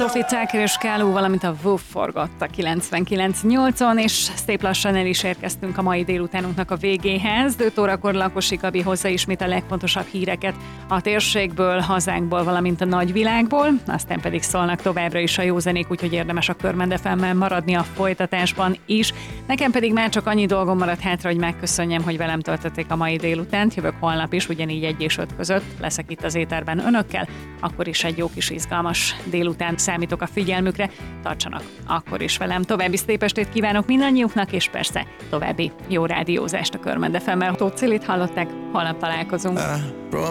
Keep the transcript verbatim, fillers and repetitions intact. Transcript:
Sophie Tucker és Káló, valamint a Wolf forgott a kilencvenkilenc nyolcon, és szép lassan el is érkeztünk a mai délutánunknak a végéhez. öt órakor Lakosi Gabi hozza ismét a legfontosabb híreket a térségből, hazánkból, valamint a nagyvilágból, aztán pedig szólnak továbbra is a jó zenék, úgyhogy érdemes a Körmend ef emmel maradni a folytatásban is. Nekem pedig már csak annyi dolgom maradt hátra, hogy megköszönjem, hogy velem töltötték a mai délutánt. Jövök holnap is, ugyanígy egy és öt között leszek itt az éterben önökkel, akkor is egy jó kis izgalmas délután számítok a figyelmükre. Tartsanak akkor is velem. További szép estét kívánok mindannyiuknak, és persze további jó rádiózást a Körmend ef emmel. Tóth Cilit hallották, holnap találkozunk.